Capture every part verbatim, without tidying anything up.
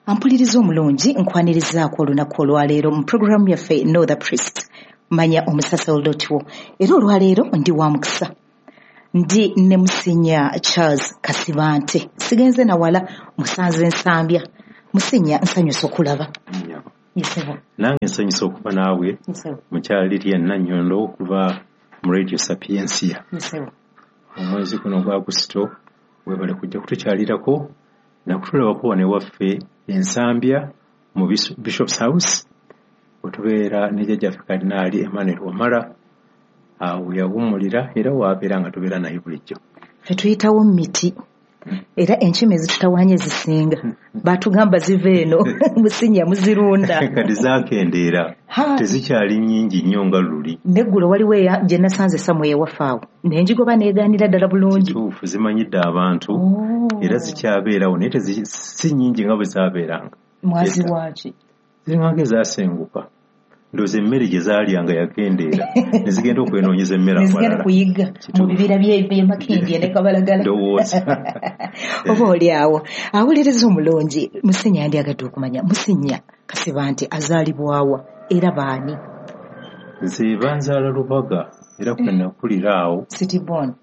Ampuliriza omulungi nkwanirizaako olunaku olwaleero mu programu yaffe Know the Priest manya omusasa olotwo era olwaleero ndi wa mukisa ndi ne Musinya Charles Kasibante sigenze na wala musanze nsambya Musinya nsanyusa okulaba yesebo nange nsanyusa okuba naawe mukyaliri ennannyondo okuva mu Radio Sapiensia yesebo omwezi guno gwa Augusito webale kujja kutukyalirako nakutulabako wane waffe ensambya mu Bishop's House otubeera ne jjajjaffe Kardinali Emmanuel Wamala awo yawummulira era waabeera nga tubeera naye bulijjo ffe tuyitawo miti era enkime zitutawanye zisinga batugamba ziva eno Musinya muzirunda kati zaakendeera tezikyali nnyingi nnyo nga luli neggulo waliwo gye nasanze Samuel ewafaawo naye njigoba neegaanira ddala bulungi kituufu zimanyidde abantu era zikyabeerawo naye si nnyingi nga bwe zaabeeranga mwazi waaki ziringa ezaasenguka ndowooza emmere gye zaalyanga yakendeera ne zigenda okwenoonyeza emmere nezigenda kuyiga mu bibira by'emakindye ne Kabalagala ndowooza oba oli awo awuliriza omulungi Musinya yandyagadde okumanya Musinya Kasibante azaalibwawa era baani? nze banzaala Lubaga era kwe nakulira awo City born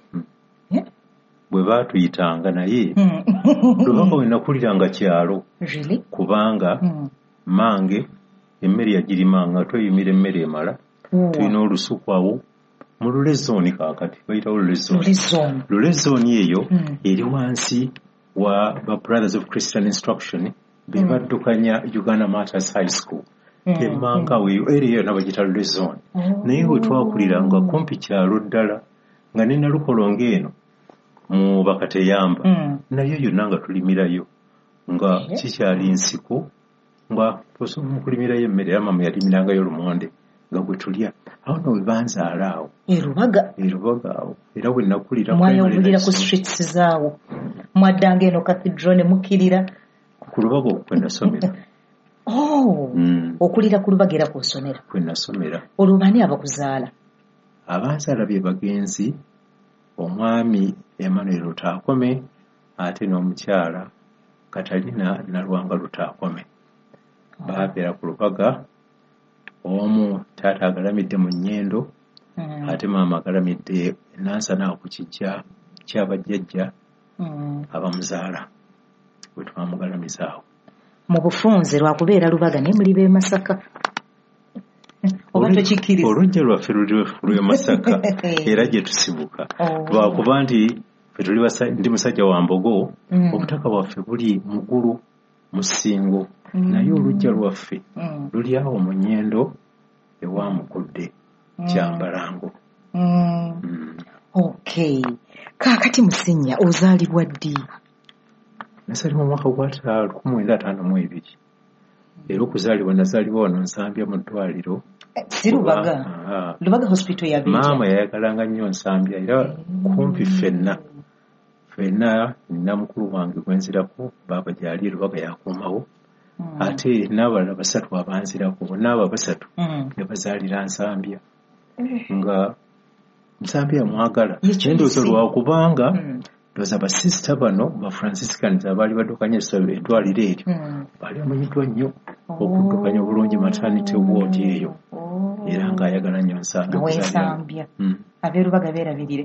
bwe baatuyitanga naye Lubaga we nakuliranga kyalo really kubanga mange emmere yagirimanga tweyimira emmere emala tulina olusuku awo mu Lulezoni kaakati bayitawo Lulezoni Lulezoni eyo eri wansi wa ba Brothers of Christian Instruction be baddukanya Uganda Martyrs High School emmanga weeyo eri eyo nabagita Lulezoni naye we twakuliranga kumpi kyalo ddala nga ne Nalukolongo eno mu Bakateyamba nayo yonna nga tulimirayo nga kikyali nsiko nga tosobola okulimirayo emmere era mama yalimirangayo lumonde nga bwe tulya awo no we banzaala awo erubaga erubaga awo era bwe nakulira mwayavulira ku streets zaawo mwaddanga eno cathedral ne mukkirira ku Lubaga okwo kwe nasomera oh okulira ku Lubaga era kw'osomera kwe nasomera olwo baani abakuzaala? abanzaala bye bagenzi omwami Emmanuel Lutaakome ate n'omukyala Katalina Nalwanga Lutaakome baabeera ku Lubaga omu taata agalamidde mu Nnyendo ate maama agalamidde Nansana ku kijja ky'abajjajja abamuzaala bwe twamugalamizaawo mu bufunze lwakubeera Lubaga naye muli b'e Masaka oba tokikkiriza olujja lwaffe luli lw'e Masaka era gye tusibuka lwakuba nti ffe tuli ndi musajja wa Mbogo obutaka bwaffe buli Mugulu mu Ssingo naye olujja lwaffe luli awo mu Nnyendo ewa Mukudde Kyambalango. Okay, kaakati Musinya ozaalibwa ddi? Nazaalibwa mu mwaka gwa lukumi lwenda ataano mu ebiri era okuzaalibwa nazaalibwa wano Nsambya mu ddwaliro si Lubaga Lubaga hospital ya Bija. Maama yayagalanga nnyo Nsambya era kumpi ffenna ffenna nina mukulu wange gwenzirako baaba gyali Lubaga yakuumawo ate n'abalala basatu abanzirako bonna abo basatu ne bazaalira Nsambya nga Nsambya mwagala endowooza lwakubanga ndowooza basisita bano ba Franciscans abaali baddukanya eddwaliro eryo baali bamanyiddwa nnyo okuddukanya obulungi maternity ward eyo era ng'ayagala nnyo Nsambya ab'e Lubaga beerabirire.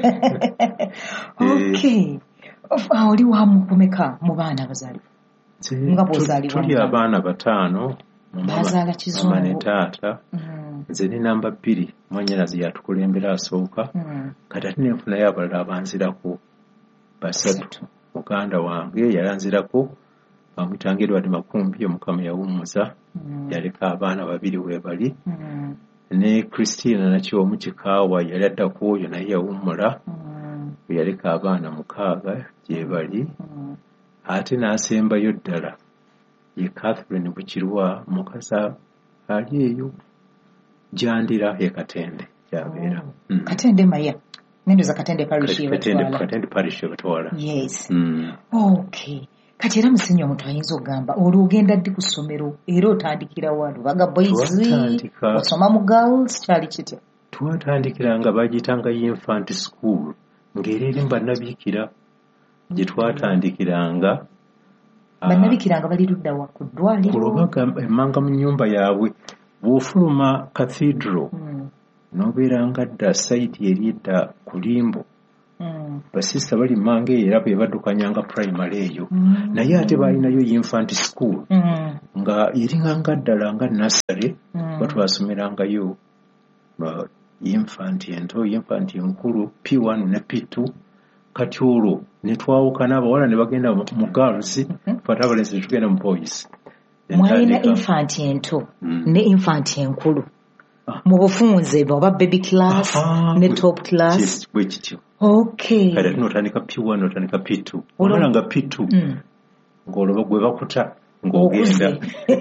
Okay, oli wamukumeka mu baana abazaalibwa? Nga bw'ozaalibwa tuli abaana bataano bazaala Kizungu mama ne taata nze ne namba bbiri mwannyinaze yatukulembera asooka kati ate ne nfunayo abalala abanzirako basatu muganda wange yalanzirako bamuyitanga Edward Makumbi Omukama yawummuza yaleka abaana babiri weebali ne Christina Nakyomu Kikaawa yali addako oyo naye yawummula yaleka abaana mukaaga gye bali ate n'asembayo ddala ye Catherine Bukirwa mukasa ali eyo Jandira ye Katende yabeera Katende Maya nendoza Katende parish yebatwala Katende parish yebatwala yes okay kati era Musinya omuntu ayinza okugamba olwo ogenda ddi ku ssomero era otandikira wa Lubaga boys osoma mu girls kyali kitya? twatandikira nga bagiyitanga infant school ng'era eri mbannabiikira gye twatandikiranga bannabikiranga bali ludda wa ku ddwaliro ku Lubaga emmanga mu nnyumba yaabwe bw'ofuluma cathedral n'obeera nga dda sayiti eri edda ku Limbo basista bali mmanga eyo era bwe baddukanyanga primary eyo naye ate baalinayo infant school nga eringa ddala nga nursery batwasomerangayo infant ento infant enkulu P one ne P two kati olwo ne twawukana abawala ne bagenda mu girls fata abalenzi ne tugenda mu boys. Mwalina infant ento ne infant enkulu mu bufunze oba baby class ne top class bwe kityo. Okay. Kati n'otandika P one n'otandika P two omwana nga P two ng'olwo gwe bakuta ng'ogenda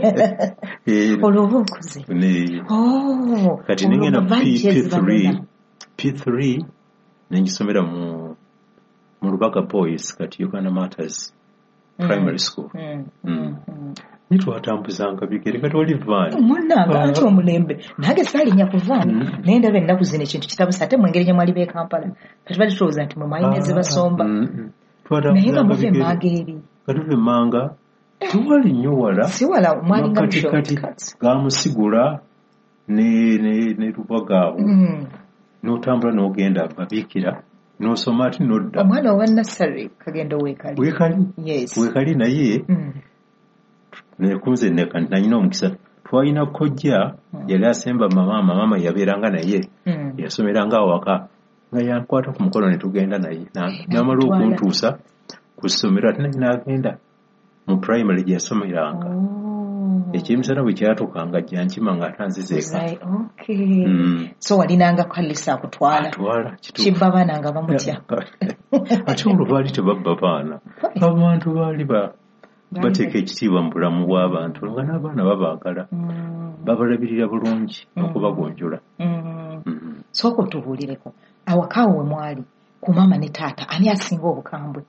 olwo okuze kati nengenda P three P three nengisomera mu mu Lubaga boys kati Uganda Matters primary school nitwatambuzanga bigere kati oli van munanga ati omulembe nange saalinya ku van naye ndaba ennaku zino ekintu kitabusa ate mu ngeri gye mwali b'e Kampala kati bali tulowooza nti mwe mwalina ze basomba naye nga muva emmanga eri kati tuva emmanga tuwali nnyo wala si wala mwalinga kati gamusigula ne ne ne Lubaga awo n'otambula n'ogenda babiikira n'osoma ati n'odda omwana owa nursery kagendo weekali weekali yes weekali naye nekunze nanyina omukisa twalina kojja yali asemba mama mama yabeeranga naye yasomeranga awaka nga yankwata ku mukono ne tugenda naye namala okuntuusa ku ssomero ate naye n'agenda mu primary gye yasomeranga ekyemisana bwe kyatukanga jankima nga atanzizeeka so walinanga kalisa akutwala kibba baana nga bamutya ate olwo baali tebabba baana abantu baali bateeka ekitiibwa mu bulamu bw'abantu nga n'abaana babaagala babalabirira bulungi okubagonjola. Sooka otubuulireko awaka awo we mwali ku maama ne taata ani asinga obukambwe?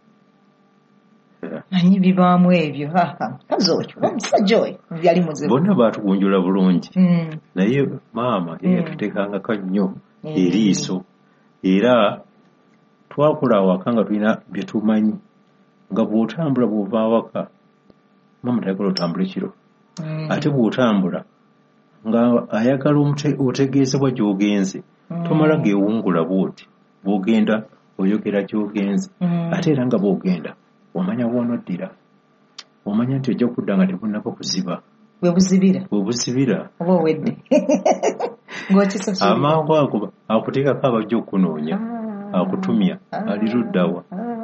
Anyi bibaamu ebyo kazi okyo omusajja oyo yali muzibu bonna baatugunjula bulungi naye maama ye yatuteekangako nnyo eriiso era twakula awaka nga tulina bye tumanyi nga bw'otambula bw'ova awaka maama tayagala otambule kiro ate bw'otambula nga ayagala otegeezebwa gy'ogenze tomala geewungula bw'oti bw'ogenda oyogera gy'ogenze ate era nga bw'ogenda wamanya bw'onoddira omanya nti ojja kudda nga tebunnako kuziba bwe buzibira bwe buzibira oba owedde ng'okisasula amangu ago akuteekako abajja okunoonya akutumya ali luddawa.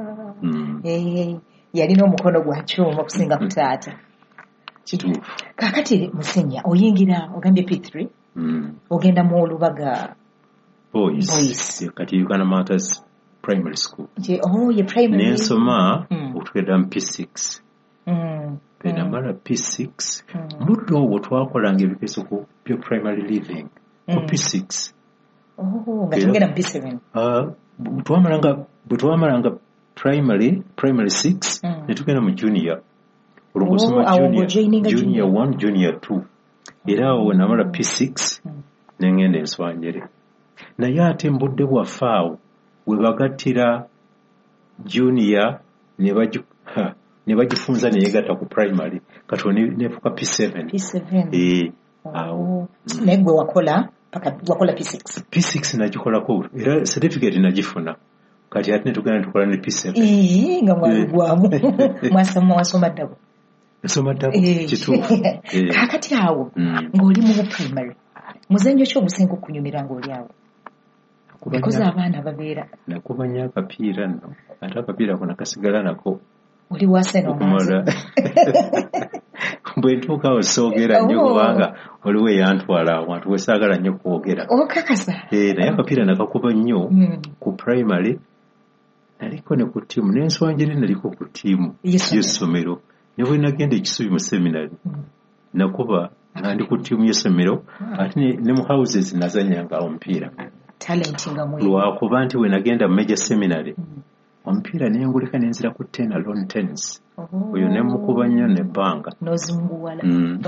Yalina omukono gwa kyuma okusinga ku taata. Kituufu. Kaakati Musenya oyingira ogambye P three ogenda mu Lubaga boys kati Uganda Matters primary school. Oh, ye primary. Nensoma otugenda mu P six. Bena mala P six muddo obwo twakolanga ebigezo ku byo primary living ku P six. Oh, nga tugenda mu P seven. Twamalanga bwe primary primary six ne tugenda mu junior olugusoma junior junior one junior two era awo namala P six nengenda enswanjere naye ate mbudde bwaffe awo we bagattira junior ne bagi ne bagifunza neyegatta ku primary kati nefuka P seven P seven eh awo naye gwe wakola paka wakola P six P six nagikolako era certificate nagifuna kati ate netugenda tukola ne P seven ee nga mwagwamu mwasoma wasoma ddabo nsoma ddabo kituufu kaakati awo ng'oli mu primary muzannyo ki ogusinga okunyumira ng'oli awo because abaana babeera nakubanya akapiira nno ate akapiira ko nakasigala nako oli waseno okumala bwe ntuuka awo soogera nnyo kubanga waliwo eyantwala awantu wesaagala nnyo kwogera okakasa naye akapiira nakakuba nnyo ku primary naliko ne ku ttiimu n'enswanjere naliko ku ttiimu y'essomero ne bwe nagenda ekisubi mu seminary nakuba nga ndi ku ttiimu y'essomero ate ne mu houses nazanyanga omupiira lwakuba nti we nagenda mu major seminary omupiira nengulika nenzira ku ten alone tennis oyo nemukuba nnyo nebbanga nozimunguwala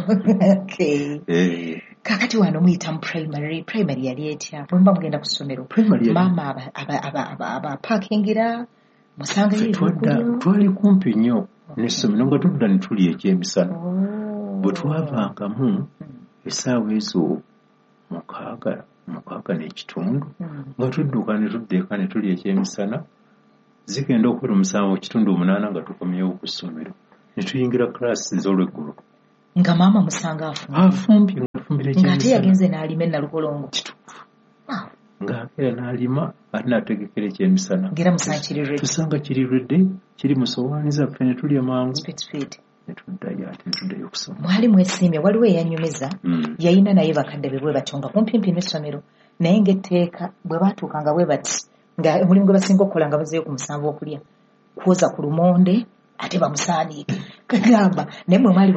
kakati wano muyita mu primary primary yali etya bwemba mugenda ku ssomero maama abapakingira musanga twali kumpi nnyo n'essomero nga tudda ne tulya ekyemisana bwe twavangamu essaawa ezo mukaaga mukaaga n'ekitundu nga tudduka ne tudda eka ne tulya ekyemisana zigenda okuwera omusanvu kitundu omunaana nga tukomyewo ku ssomero ne tuyingira kiraasi ez'olweggulo nga maama musanga afumbi afumbye ngaafumbira ekyemisana ng'ate yagenze n'alima ennalukolongo kituufu ng'akeera n'alima ate n'ategekera ekyemisana ngera musanga kiri ready tusanga kiri ready kiri mu sowaani zaffe ne tulya mangu spit ne tuddayo ate ne tuddayo okusoma mwali mwesiimye waliwo eyanyumiza yayina naye bakadde be bwe batyo nga kumpimpi n'essomero naye ng'etteeka bwe baatuukanga bwe bati nga omulimu gwe basinga okukola nga bazeeyo ku musanvu okulya kwoza ku lumonde ate bamusaaniike kagamba naye mwe mwali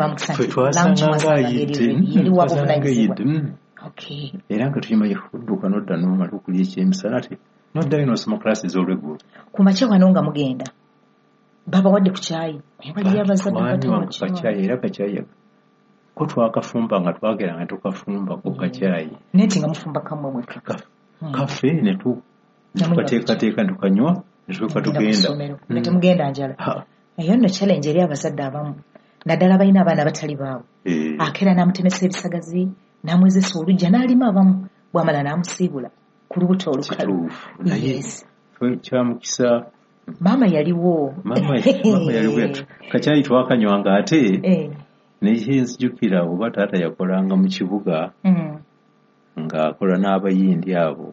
bamukusaniyeri era nga tuyimayo kudduka nodda n'omala okulya ekyemisana ate noddayo n'osoma kiraasi ez'olweggulo ku makya wano nga mugenda baba wadde ku caayi kacaayi era kacaayi ko twakafumba nga twagera nga tukafumba ku kacaayi naye nti nga mufumba kamwe mweka kafe ne tukateekateeka ne tukanywa ne tuka tugenda ne temugenda njala eyo nno challenge eri abazadde abamu naddala balina abaana batali baabwe akeera n'amutemesa ebisagazi n'amwezesa olujja n'alima abamu bw'amala n'amusiibula ku lubuto olukalu kyamukisa maama yaliwo maama yaliwo kacaayi twakanywanga ate nekyenzijukira oba taata yakolanga mu kibuga ng'akola n'abayindi abo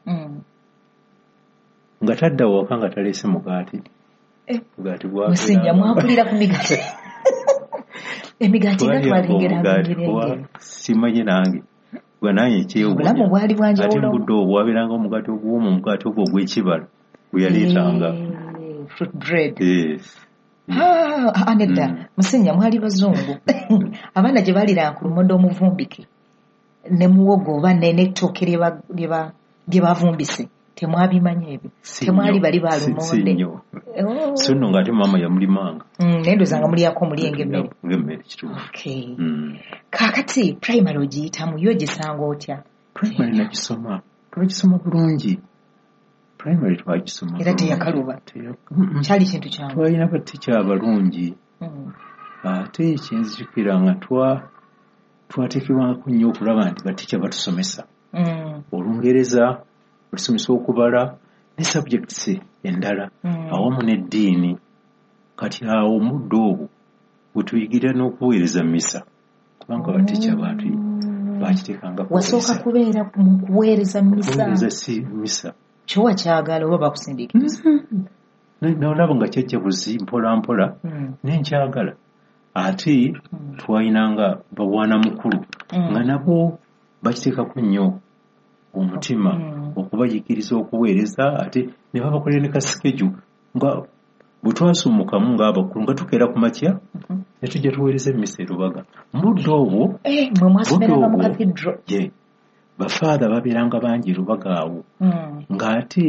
nga tadda waka nga taleese mugaati mugaati bwamusinya mwakulira ku migaati emigaati nga twalengera simanyi nange gwe nange ekyobulamu bwali bwanjawulo ate mbudde obwo wabeeranga omugaati ogw'omu omugaati ogwo ogw'ekibala gwe yaleetanga fruit bread nedda musinya mwali bazungu abaana gye baliranga ku lumonde omuvumbike ne muwogo oba n'ettooke lye bavumbise temwabimanya ebyo temwali bali balumonde so nno ng'ate maama yamulimanga naye ndozanga mulyako omulyenga emmere ng'emmere kituufu kaakati primary ogiyitamu yo gisanga otya primary nagisoma twagisoma bulungi primary twagisoma era teyakaluba kyali kintu kyangu twalina batica abalungi ate ekyenzijukira nga twateekebwako nnyo okulaba nti batica batusomesa olungereza olusomesa okubala ne subjects endala awamu n'eddiini kati awo omuddo obwo bwetuyigira n'okuweereza misa kubanga batica baatu bakiteekanga wasooka kubeera mu kuweereza misa si misa kyowa kyagala oba bakusindiikiriza nolaba nga kyajja buzi mpola mpola nenkyagala ate twayinanga bawaana mukulu nga nabo bakiteekako nnyo omutima okubayigiriza okuweereza ate ne babakolera ne kasikeju nga bwe twasumukamu ng'abakulu nga tukeera ku makya ne tujja tuweereza emisa erubaga mudde obwo ye bafaada babeeranga bangi erubaga awo ng'ate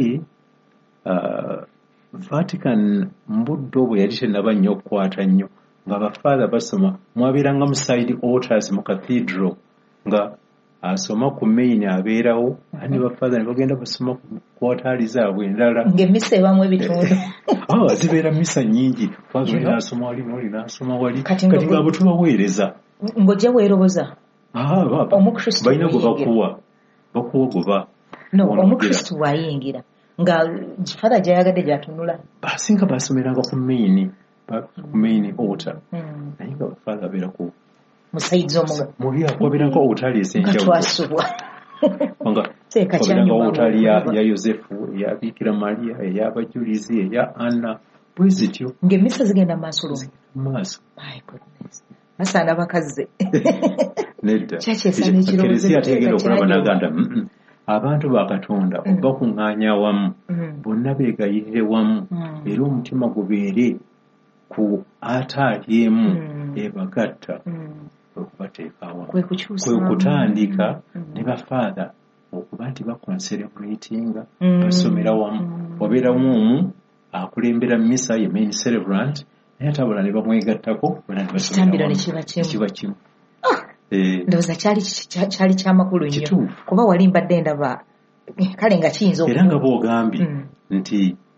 Vatican mbudde obwo yali tenaba nnyo okukwata nnyo nga bafaada basoma mwabeeranga mu side altars mu cathedral nga asoma ku main abeerawo ani bafaada ne bagenda basoma ku kwataali zaabwe endala ng'emmisa ebamu ebitundu zibeera misa nnyingi faada oli nasoma wali n'oli nasoma wali kati nga bwe tubaweereza ng'ojja weeroboza omukristo balina gwe bakuwa bakuwa goba no omukristo bw'ayingira nga faada gyayagadde gyatunula basinga basomeranga ku main ku main altar naye nga bafaada abeera ku musaizi omuga muri akwabiranga olutali esenjawulo twasubwa kwabiranga olutali ya Yosefu ya Bikira Maria ey'abajulizi eya Anna bwe zityo ng'emmisa zigenda maaso maaso basaana bakaze nedda Eklezia tegenda okulaba naganda abantu ba Katonda obakuŋŋaanya wamu bonna beegayirire wamu era omutima gubeere ku ataali emu ebagatta kwe kutandika ne bafaada okuba nti baconserebratinga basomera wamu wabeeramu omu akulembera misa ye main celebrant naye atabula ne bamwegattako kiba kimu ndowooza kyali kyamakulu nnyo kuba wali mbadde ndaba kale nga kiyinza era nga boogambye nti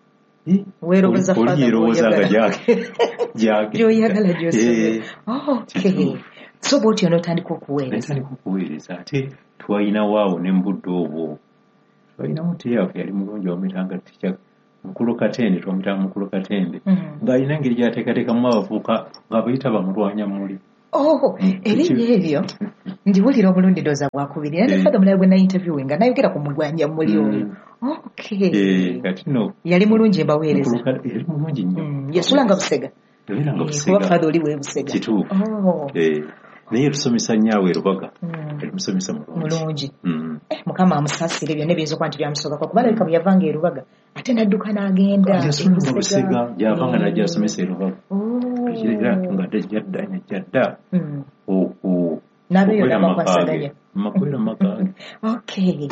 weeroboza olyerobozaga gyake gyake gyoyagala gyosome. Okay, so bw'otyo n'otandika okuweereza n'otandika okuweereza ate twalina waawo ne mbudde obwo twalinawo teyaffe yali mulungi wamitanga tica mukulu katende twamutanga mukulu katende ng'alina engeri gyateekateekamu abavubuka nga bayita bamulwanya muli. Oh, erinnya eryo ndiwulira omulundi ndooza gwakubiri naye nafaga mulayo gwe nayinterviewe nga nayogera ku mulwanya muli oyo. Okay, kati no yali mulungi ebaweereza. Yali mulungi nnyo. Yasulanga Busega. Yabeeranga Busega. Kuba fadha oli we Busega. Kituufu. Naye tusomesa nnyawe Rubaga. Yali musomesa mulungi. Eh, Mukama amusaasire byonna ebiyinza okuba nti byamusooka kuba alabika bwe yavanga e Rubaga ate n'adduka n'agenda e Busega gy'avanga n'ajja asomesa e Rubaga. Era nga jadda jadda oku nabeyo n'amakwasaganya makwera makange. Okay.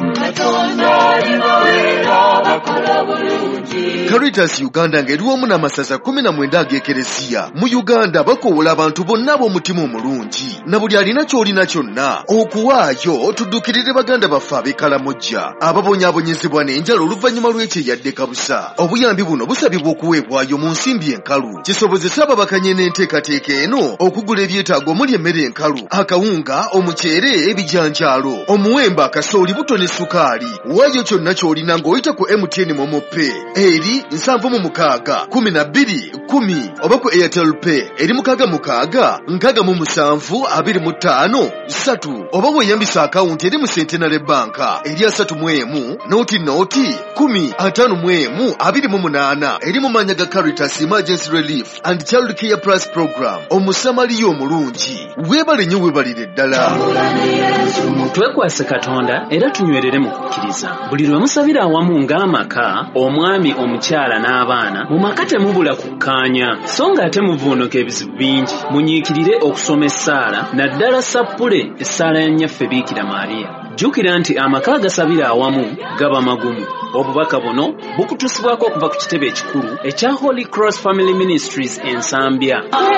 Caritas Uganda ng'eri wamu n'amasaza kumi na mwenda ag'ekereziya mu Uganda bakoowola abantu bonna ab'omutima omulungi na buli alina ky'olina kyonna okuwaayo tuddukirire baganda baffe ab'ekkalamojja ababonyaabonyezebwa n'enjala oluvannyuma lw'ekyeyadde kabusa. Obuyambi buno busabibwa okuweebwayo mu nsimbi enkalu kisobozesa ababakanye n'enteekateeka eno okugula ebyetaago omuli emmere enkalu, akawunga, omuceere, ebijanjaalo, omuwemba, kasooli, buto ne sukaali. Waayo kyonna ky'olina ng'oyita ku M T N Momo Pay eri nsanvu mu mukaaga kumi na bbiri kumi oba ku Airtel Pay eri mukaaga mukaaga nkaaga mu musanvu abiri mu ttaano ssatu oba weeyambisa akawunti eri mu Centenary Bank eri asatu mu emu nooti nooti kumi ataano mu emu abiri mu munaana eri mu mannya ga Caritas Emergency Relief and Child Care Plus Program. Omusamaliya omulungi weebale nnyo weebalire ddala. Twekwase Katonda era tunywerere mu kukkiriza. Buli lwe musabira awamu ng'amaka, omwami, omukyala n'abaana, mu maka temubula kukkaanya so ng'ate muvuunuka ebizibu bingi. Munyiikirire okusoma essaala naddala sappule essaala ya nnyaffe Biikira Maariya. Jjukira nti amaka agasabira awamu gaba magumu. Obubaka buno bukutusibwako okuva ku kitebe ekikulu ekya Holy Cross Family Ministries ensambya.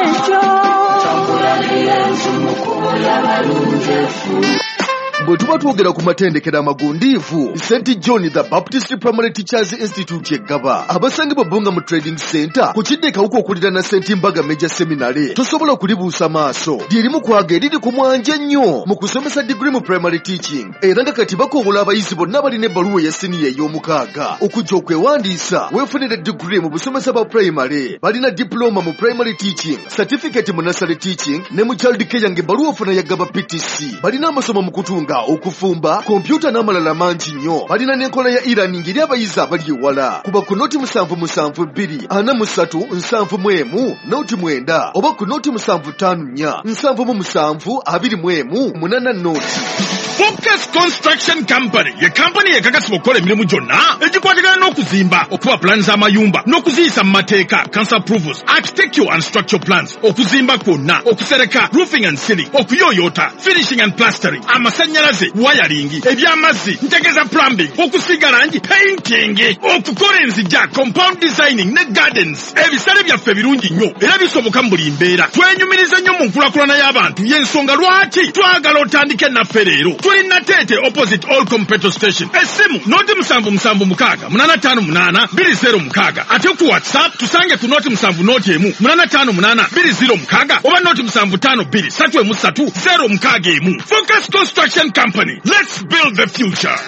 Bwe tuba twogera ku matendekero amagundiivu, Saint John the Baptist Primary Teachers Institute eggaba abasangibwa Bbunga mu Trading Center ku kiddekawuka okulira na Saint Mbaga Major Seminary tosobola okulibuusa maaso lyerimu kwaga eriri ku mwanja ennyo mu kusomesa degree mu primary teaching era nga kati bakoobola abayizi bonna balina ebbaluwa ya siniya ey'omukaaga okujja okwewandiisa weefunire degree mu busomesa bwa primary. Balina diploma mu primary teaching, certificate mu nursery teaching ne mu child care ng'ebbaluwa ofuna yaggaba P T C. Balina amasomo mu kutunga, okufumba, kompyuta n'amalala mangi nnyo. Balina n'enkola ya e-learning eri abayizi abali ewala. Kuba ku nooti musanvu musanvu bbiri ana mu ssatu nsanvu mu emu nooti mwenda oba ku nooti musanvu ttaano nnya nsanvu mu musanvu abiri mu emu munaana nooti. Focus Construction Company ye kampani ekakasibwa okukola emirimu gyonna egikwatagana n'okuzimba, okuwa plani z'amayumba n'okuziyisa mu mateeka, council approvals, architectural and structural plans, okuzimba kwonna, okusereka, roofing and ceiling, okuyooyoota, finishing and plastering, amasannyalaze, wiring, eby'amazzi, ntegeza plumbing, okusiga langi, painting, okukola enzija, compound designing ne gardens. Ebisale byaffe birungi nnyo era bisoboka mu buli mbeera. Twenyumiriza nnyo mu nkulakulana y'abantu y'ensonga lwaki twagala otandike naffe leero. Tuli Natete opposite Olcom petrol station. Esimu noti musanvu musanvu mukaaga munana ttaano munaana bbiri zero mukaaga. Ate ku WhatsApp tusange ku noti musanvu noti emu munana ttaano munaana bbiri zero mukaaga oba noti musanvu ttaano bbiri ssatu emu ssatu zero mukaaga emu. Focus Construction Company. Let's build the future.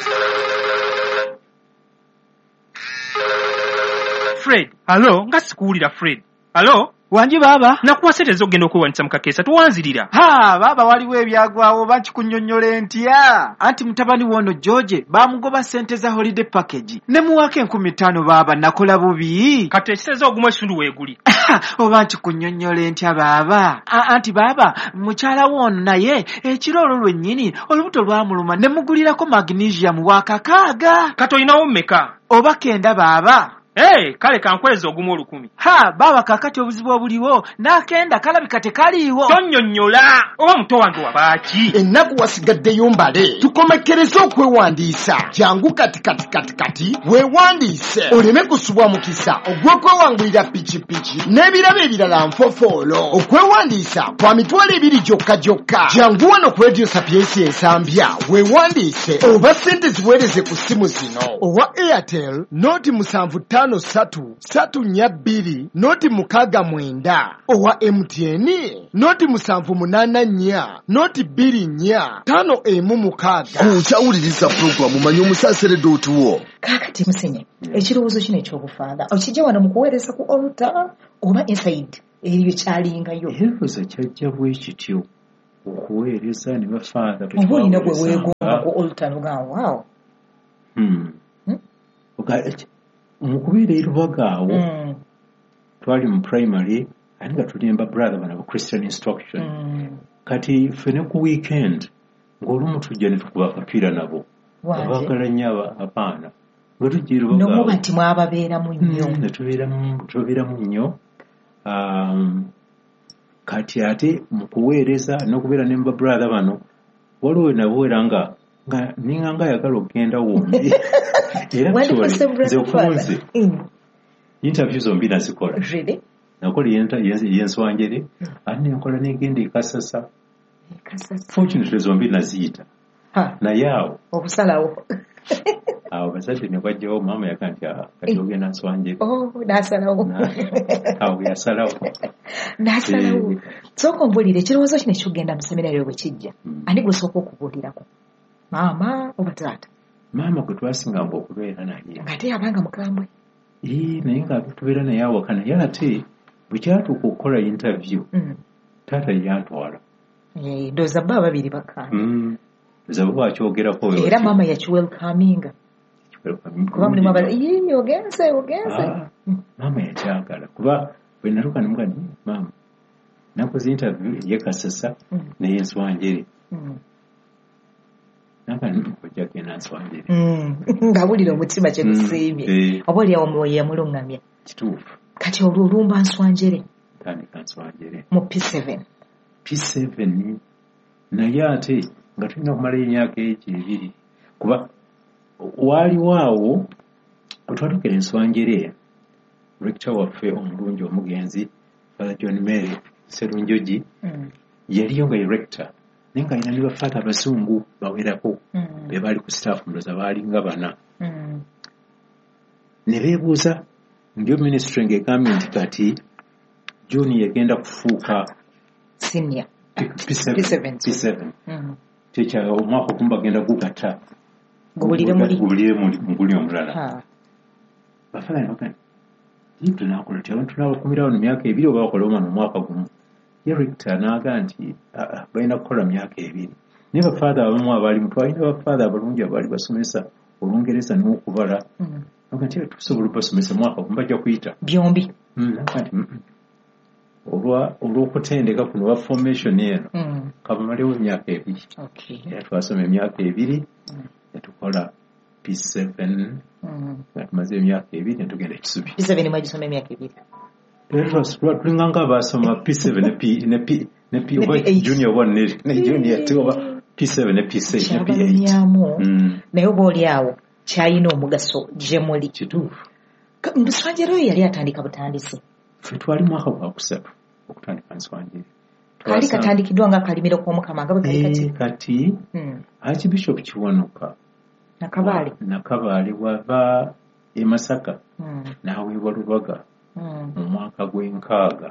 Fred, hello, nga sikuwulira Fred. Hello? Wanji baba? Nakuwa sente zogenda okuwanisa mu kakeesa tuwanzirira. Ha, baba waliwo ebyagwawo bakikunnyonnyola ntya. Anti mutabani wono George bamugoba sente za holiday package. Ne muwake enkumi ttaano baba nakola bubi. Kati ekiseze ogumu ekitundu weeguli. Oba nkikunnyonnyola ntya baba. Anti baba mukyala wono naye ekiro olwo lwennyini olubuto lwamuluma ne mugulirako magnesium wakakaaga. Kati olinawo mmeka? Oba kenda baba. Hey, kale kankweza ogumu olukumi. Ha, baba kakati obuzibu obuliwo n'akenda kalabika tekaliiwo. Tonnyonnyola oba muto wange wabaaki. Ennaku wasigaddeyo mbale tukomekereze okwewandiisa. Jangu kati kati kati kati weewandiise oleme kusubwa mukisa ogw'okwewangulira pikipiki n'ebirabo ebirala nfofoolo. Okwewandiisa kwa mitwalo ebiri gyokka gyokka. Jangu wano ku Radio Sapiensi ensambya weewandiise oba ssente ziweereze ku ssimu zino owa Airtel noti musanvu ttaano ttaano ssatu ssatu nnya bbiri noti mukaaga mwenda owa M T N noti musanvu munaana nnya noti bbiri nnya ttaano emu mukaaga. kukyawuliriza pulogulamu manya omusaasire dootuwo. Kaakati Musenye, ekirowoozo kino eky'obufaada okijja wano mu kuweereza ku olta oba inside eriyo kyalingayo? Ekirowoozo kyajja bwe kityo okuweereza ne bafaada oba olina gwe weegomba ku olta nogaa waawo. mu kubeera e Lubaga awo twali mu primary ate nga tulimba brother bana Christian instruction kati fene ku weekend ng'olumu tujja ne tukuba akapiira nabo abaagala nnyo abaana bwe tujja e Lubaga nomuba nti mwababeeramu nnyo ne tubeeramu nnyo kati ate mu kuweereza n'okubeera ne mu brother bano waliwo nabuwera nga nga ninga nga ayagala okugenda wombi era nze okunze interview zombi nazikola nakola yenswanjere ate nenkola negenda ekasasa fortunately zombi naziyita naye awo okusalawo awo bazadde ne bajjawo maama yaga nti kati ogenda nswanjere nasalawo awo yasalawo nasalawo sooka ombuulire ekirowoozo kino ekyokugenda mu seminari bwe kijja ani gwesooka okubuulirako? Maama oba taata? Maama gwe twasinganga okubeera naye ng'ate yabanga mukambwe naye nga tubeera naye awaka naye ate bwe kyatuuka okukola interview taata yantwala ndowooza bba ababiri bakkaanya ndowooza bo bakyogerako era maama yakiwelkaminga kuba mulimu abala ii ogenze ogenze maama yakyagala kuba bwe natuuka nemuga nti maama nakoze interview eyekasasa neyenswanjere ng'awulira omutima kye gusiimye oba oli awo mwoyo yamulungamya kituufu kati olwo olumba nswanjere tandika nswanjere mu P seven P seven naye ate nga tulina okumalayo emyaka egi ebiri kuba waaliwo awo otwatukira enswanjere rector waffe omulungi omugenzi Father John Mary Serunjogi yaliyo nga ye rector naye nga alina ne bafaata abazungu bawerako be baali ku staff ndowooza baalinga bana ne beebuuza ndio ministry ng'egambye nti kati John yagenda kufuuka senior P seven kyekya omwaka ogumu bagenda gugatta gubulire muguli omulala bafaana ne bagamba nti tunaakola ti abantu tunabakumirawo mu myaka ebiri oba bakola omwana omwaka gumu ye rector n'aga nti balina kukola myaka ebiri naye bafaada abamu abaalimu twalina bafaada abalungi abaali basomesa olungereza n'okubala aga nti tusobola basomesa mwaka gumu bajja kuyita byombi aga nti olw'okutendeka kuno wa formation eno kabamalewo emyaka ebiri era twasoma emyaka ebiri netukola P seven nga tumaze emyaka ebiri netugenda ekisubi P seven mwagisoma emyaka ebiri tulinga nga basoma P seven ne P junior one ne junior two oba P seven ne P six ne P eight naye oba oli awo kyayina omugaso gye muli kituufu nswanjere oyo yali atandika butandisi ffe twali mwaka gwakusatu okutandika nswanjere kali katandikiddwa nga akalimiro k'omukama nga bwe kali kati kati Archbishop Kiwanuka Nakabaale Nakabaale wava e Masaka n'aweebwa Lubaga mu mwaka gw'enkaaga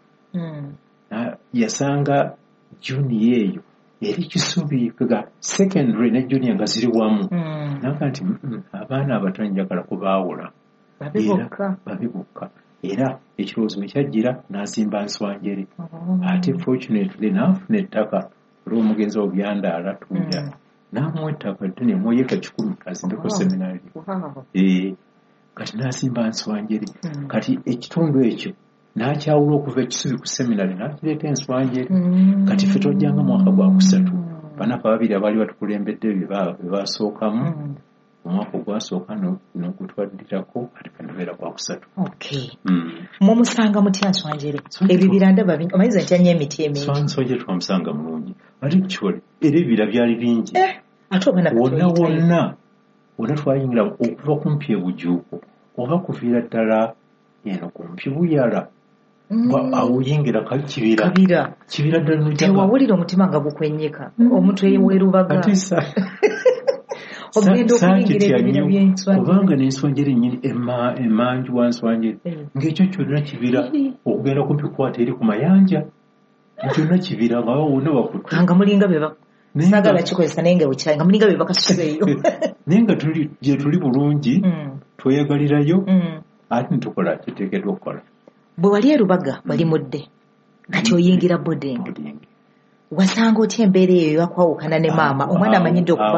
yasanga junior eyo eri kisubi ga secondary ne junior nga ziri wamu naga nti abaana abato njagala kubaawula babibukka era ekirowoozo bwe kyajjira n'azimba nswanjere ate fortunately n'afuna ettaka olw'omugenzi obyandaala tunda n'amuwa ettaka ddene mweyeka kikumi azimbeko seminari kati n'azimba nswanjere kati ekitundu ekyo n'akyawula okuva ekisubi ku seminari n'akireeta enswanjere kati ffe twajjanga mwaka gwa kusatu banaka babiri abaali batukulembedde bye baasookamu omwaka ogwasooka n'ogutwaddirako ate kandubeera gwa kusatu mumusanga mutya nswanjere ebibira ndaba omayiza ntyanya emiti emingi nswanjere twamusanga mulungi ate kikyole era ebibira byali bingi wonna wonna wonna twayingira okuva kumpi ebujuuko oba kuviira ddala eno kumpi buyala awuyingira kibira kibira ddala tewawulira omutima nga gukwenyeka omutwe werubaga ogenda okuyingira ebibira by'enswanjere kubanga n'enswanjere ennyini emanju wa nswanjere ng'ekyo kyonna kibira okugenda kumpi kukwata eri ku mayanja kyonna kibira nga wawona wakutte nga mulinga bye saagala kikozesa naye nga bukyayi nga mulinga bye bakasuzeeyo naye nga gye tuli bulungi tweyagalirayo ate nitukola kiteekeddwa okukola. Bwe wali e Lubaga wali mudde kati oyingira boarding wasanga otya embeera eyo yakwawukana ne maama omwana amanyidde okuba